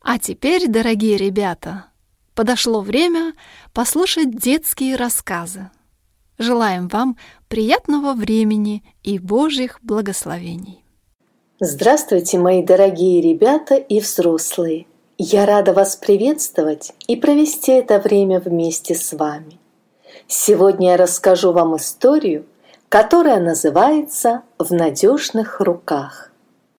А теперь, дорогие ребята, подошло время послушать детские рассказы. Желаем вам приятного времени и Божьих благословений. Здравствуйте, мои дорогие ребята и взрослые! Я рада вас приветствовать и провести это время вместе с вами. Сегодня я расскажу вам историю, которая называется «В надежных руках».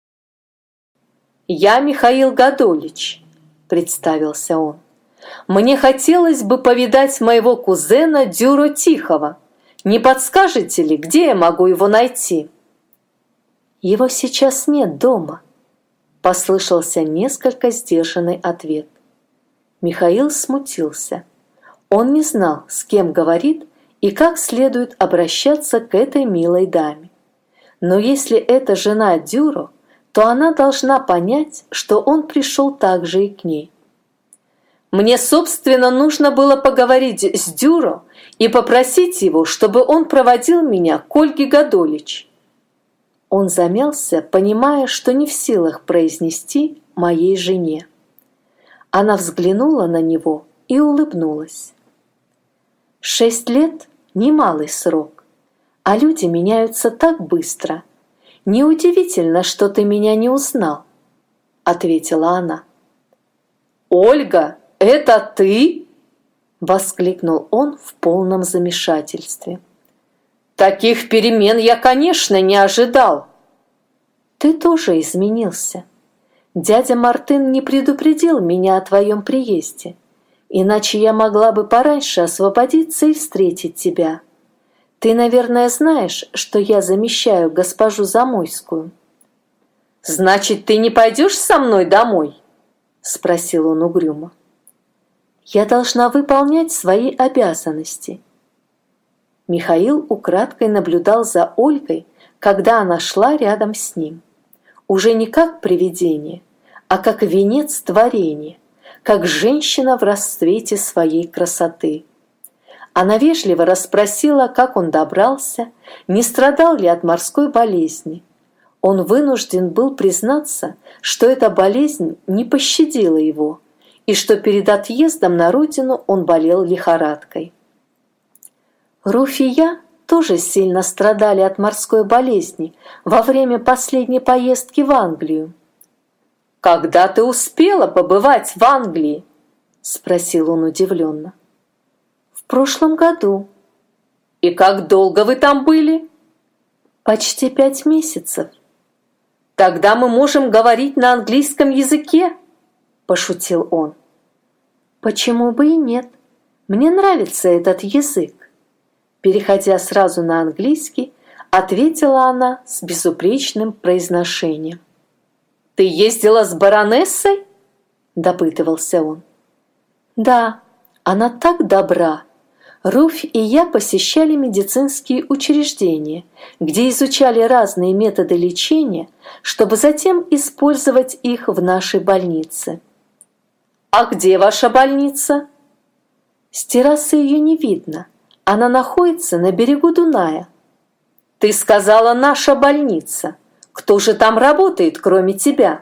«Я Михаил Годолич», — представился он. «Мне хотелось бы повидать моего кузена Дюру Тихого. Не подскажете ли, где я могу его найти?» «Его сейчас нет дома», — послышался несколько сдержанный ответ. Михаил смутился. Он не знал, с кем говорит и как следует обращаться к этой милой даме. Но если это жена Дюро, то она должна понять, что он пришел также и к ней. «Мне, собственно, нужно было поговорить с Дюро и попросить его, чтобы он проводил меня к Ольге Годолич». Он замялся, понимая, что не в силах произнести «моей жене». Она взглянула на него и улыбнулась. 6 лет – немалый срок, а люди меняются так быстро. «Неудивительно, что ты меня не узнал», – ответила она. «Ольга, это ты?» – воскликнул он в полном замешательстве. «Таких перемен я, конечно, не ожидал». «Ты тоже изменился. Дядя Мартын не предупредил меня о твоем приезде, иначе я могла бы пораньше освободиться и встретить тебя. Ты, наверное, знаешь, что я замещаю госпожу Замойскую». «Значит, ты не пойдешь со мной домой?» – спросил он угрюмо. «Я должна выполнять свои обязанности». Михаил украдкой наблюдал за Ольгой, когда она шла рядом с ним. Уже не как привидение, а как венец творения, как женщина в расцвете своей красоты. Она вежливо расспросила, как он добрался, не страдал ли от морской болезни. Он вынужден был признаться, что эта болезнь не пощадила его, и что перед отъездом на родину он болел лихорадкой. Руфь и я тоже сильно страдали от морской болезни во время последней поездки в Англию. «Когда ты успела побывать в Англии?» – спросил он удивленно. «В прошлом году». «И как долго вы там были?» «Почти 5 месяцев». «Тогда мы можем говорить на английском языке?» – пошутил он. «Почему бы и нет? Мне нравится этот язык». Переходя сразу на английский, ответила она с безупречным произношением. «Ты ездила с баронессой?» – допытывался он. «Да, она так добра. Руфь и я посещали медицинские учреждения, где изучали разные методы лечения, чтобы затем использовать их в нашей больнице». «А где ваша больница?» «С террасы ее не видно. Она находится на берегу Дуная». «Ты сказала «наша больница». Кто же там работает, кроме тебя?»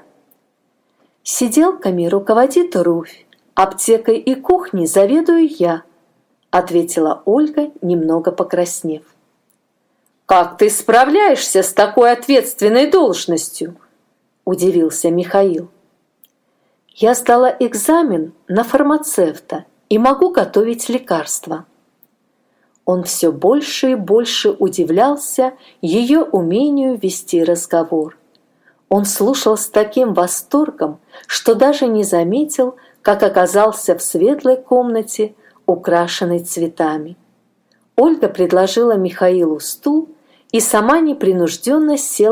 «Сиделками руководит Руфь, аптекой и кухней заведую я», ответила Ольга, немного покраснев. «Как ты справляешься с такой ответственной должностью?» удивился Михаил. «Я сдала экзамен на фармацевта и могу готовить лекарства». Он все больше и больше удивлялся ее умению вести разговор. Он слушал с таким восторгом, что даже не заметил, как оказался в светлой комнате, украшенной цветами. Ольга предложила Михаилу стул и сама непринужденно села